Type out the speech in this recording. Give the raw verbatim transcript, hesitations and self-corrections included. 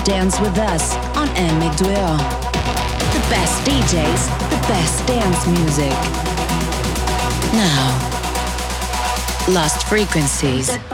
dance with us on M two O. The best D Js, the best dance music. Now, Lost Frequencies.